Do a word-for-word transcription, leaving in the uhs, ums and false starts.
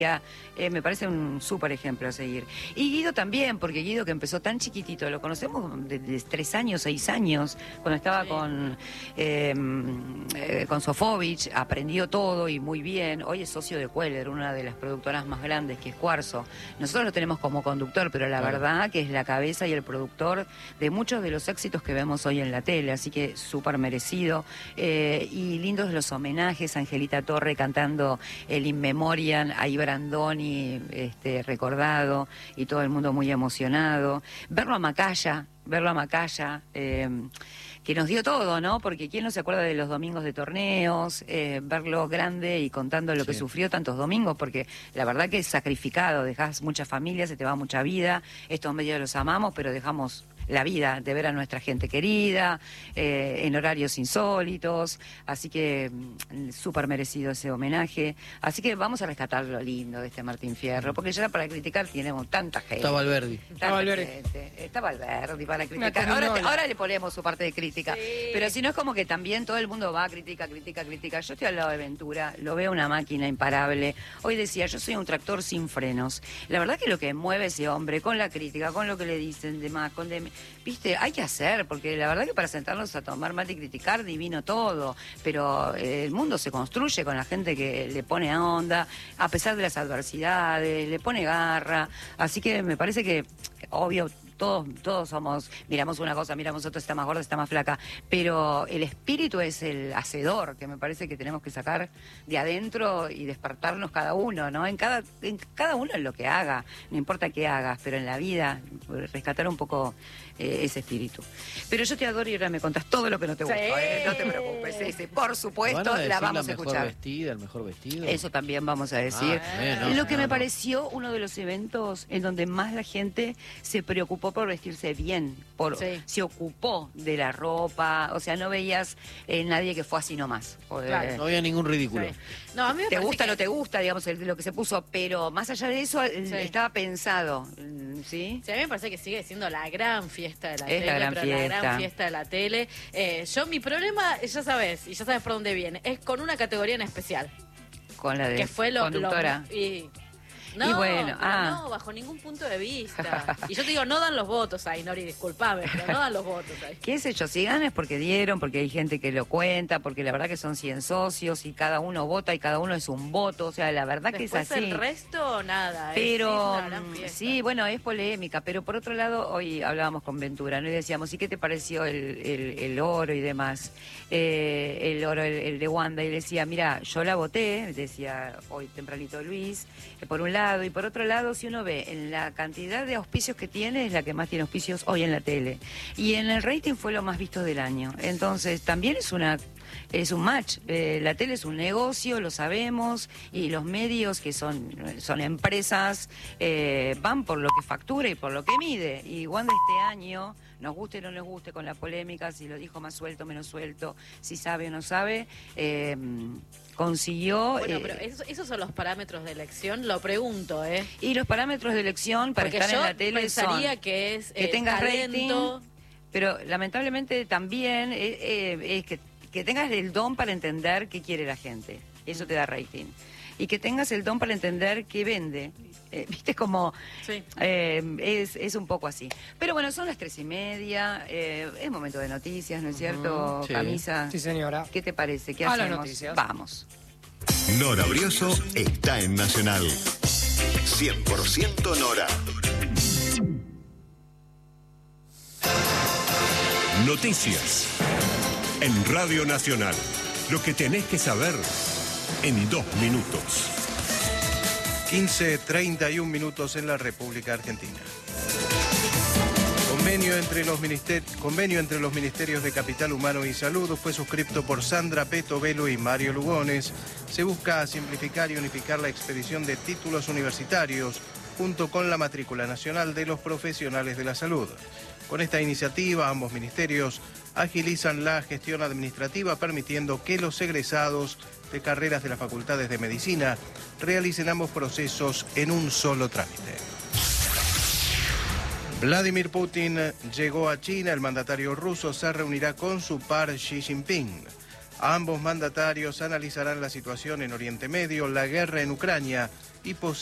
Eh, me parece un súper ejemplo a seguir. Y Guido también, porque Guido, que empezó tan chiquitito, lo conocemos desde tres años, seis años, cuando estaba sí. con, eh, eh, con Sofovich, aprendió todo y muy bien. Hoy es socio de Queller, una de las productoras más grandes, que es Cuarzo. Nosotros lo tenemos como conductor, pero la claro. verdad que es la cabeza y el productor de muchos de los éxitos que vemos hoy en la tele, así que súper merecido. Eh, y lindos los homenajes, Angelita Torre cantando el In Memoriam, a Ibra Andoni, este, recordado, y todo el mundo muy emocionado. Verlo a Macaya, verlo a Macaya, eh, que nos dio todo, ¿no? Porque quién no se acuerda de los domingos de torneos, eh, verlo grande y contando lo sí. que sufrió tantos domingos, porque la verdad que es sacrificado, dejás mucha familia, se te va mucha vida, estos medios los amamos, pero dejamos la vida de ver a nuestra gente querida, eh, en horarios insólitos, así que súper merecido ese homenaje. Así que vamos a rescatar lo lindo de este Martín Fierro, porque ya para criticar tenemos tanta gente. Está Valverdi. Está Valverdi. Está Valverdi para criticar. Ahora, ahora le ponemos su parte de crítica. Sí. Pero si no es como que también todo el mundo va, critica, critica, critica. Yo estoy al lado de Ventura, lo veo una máquina imparable. Hoy decía, yo soy un tractor sin frenos. La verdad que lo que mueve ese hombre, con la crítica, con lo que le dicen demás, con de... Viste, hay que hacer, porque la verdad que para sentarnos a tomar mate y criticar, divino todo, pero eh, el mundo se construye con la gente que le pone onda, a pesar de las adversidades, le pone garra, así que me parece que, obvio, todos, todos somos, miramos una cosa, miramos otra, está más gorda, está más flaca, pero el espíritu es el hacedor, que me parece que tenemos que sacar de adentro y despertarnos cada uno, ¿no? En cada, en cada uno en lo que haga, no importa qué hagas, pero en la vida, rescatar un poco eh, ese espíritu. Pero yo te adoro y ahora me contás todo lo que no te gusta, sí. ¿eh? No te preocupes, ese, por supuesto, la vamos a escuchar. La mejor vestida, el mejor vestido. Eso también vamos a decir. Ah, eh, no, lo que no, me no. pareció uno de los eventos en donde más la gente se preocupó por vestirse bien, por sí. se ocupó de la ropa, o sea, no veías eh, nadie que fue así nomás. Claro. No había ningún ridículo. Sí. No, a mí me te gusta o que... no te gusta, digamos, el, lo que se puso, pero más allá de eso sí. estaba pensado, ¿sí? Sí, a mí me parece que sigue siendo la gran fiesta de la es tele, la gran pero fiesta. la gran fiesta de la tele. Eh, yo, mi problema, ya sabes, y ya sabes por dónde viene, es con una categoría en especial. Con la de que fue lo, conductora. Lo, y, No, y bueno, ah. no, bajo ningún punto de vista. Y yo te digo, no dan los votos ahí, Nori, disculpame, pero no dan los votos ahí. ¿Qué sé yo? Si ganan es porque dieron, porque hay gente que lo cuenta, porque la verdad que son cien socios y cada uno vota y cada uno es un voto, o sea, la verdad Después que es así. el resto, nada. Pero, es, sí, sí, bueno, es polémica, pero por otro lado, hoy hablábamos con Ventura, ¿no? Y decíamos, ¿y qué te pareció el, el, el oro y demás? Eh, el oro, el, el de Wanda, y decía, mira, yo la voté, decía hoy tempranito Luis, eh, por un lado, y por otro lado, si uno ve en la cantidad de auspicios que tiene, es la que más tiene auspicios hoy en la tele. Y en el rating fue lo más visto del año. Entonces, también es una es un match. Eh, la tele es un negocio, lo sabemos, y los medios, que son, son empresas, eh, van por lo que factura y por lo que mide. Y Wanda este año, nos guste o no nos guste con la polémica, si lo dijo más suelto, menos suelto, si sabe o no sabe, eh, consiguió... Bueno, eh, pero esos, esos son los parámetros de elección, lo pregunto, ¿eh? Y los parámetros de elección para Porque estar yo en la tele pensaría son que es que eh, tengas talento. rating, pero lamentablemente también eh, eh, es que, que tengas el don para entender qué quiere la gente. Eso te da rating. Y que tengas el don para entender qué vende. Eh, Viste, como sí. eh, es, es un poco así. Pero bueno, son las tres y media, eh, es momento de noticias, ¿no es cierto, uh-huh. sí. Camisa? Sí, señora. ¿Qué te parece? ¿Qué a hacemos? Las noticias. Vamos. Nora Brioso está en Nacional. cien por ciento Nora. Noticias. En Radio Nacional. Lo que tenés que saber en dos minutos. quince treinta y un minutos en la República Argentina. Convenio entre, los minister... Convenio entre los Ministerios de Capital Humano y Salud fue suscrito por Sandra Petovelo y Mario Lugones. Se busca simplificar y unificar la expedición de títulos universitarios junto con la matrícula nacional de los profesionales de la salud. Con esta iniciativa, ambos ministerios agilizan la gestión administrativa, permitiendo que los egresados de carreras de las facultades de medicina realicen ambos procesos en un solo trámite. Vladimir Putin llegó a China. El mandatario ruso se reunirá con su par Xi Jinping. Ambos mandatarios analizarán la situación en Oriente Medio, la guerra en Ucrania y posibilidades